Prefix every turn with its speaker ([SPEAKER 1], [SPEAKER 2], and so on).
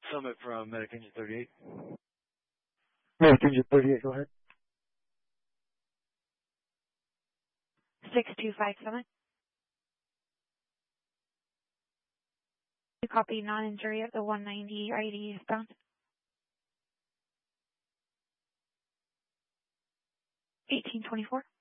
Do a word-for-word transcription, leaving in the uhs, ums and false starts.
[SPEAKER 1] Summit from Medic Engine thirty-eight.
[SPEAKER 2] Medic Engine thirty-eight, go ahead.
[SPEAKER 3] six two five Summit. You copy non-injury at the one ninety I D eastbound. eighteen twenty-four.